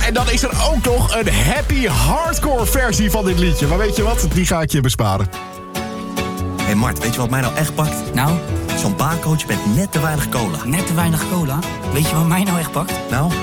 en dan is er ook nog een happy hardcore versie van dit liedje. Maar weet je wat? Die ga ik je besparen. Hé Mart, weet je wat mij nou echt pakt? Nou? Zo'n baancoach met net te weinig cola. Net te weinig cola? Weet je wat mij nou echt pakt? Nou?